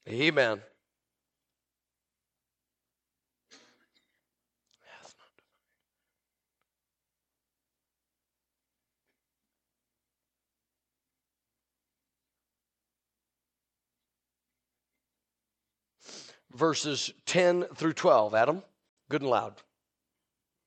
Amen. Verses 10 through 12. Adam, good and loud.